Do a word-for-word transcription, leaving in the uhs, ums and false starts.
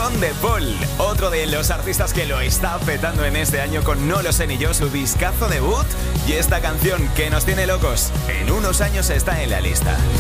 Sean Paul, otro de los artistas que lo está petando en este año con No lo sé ni yo, su discazo debut, y esta canción que nos tiene locos, en unos años está en la lista.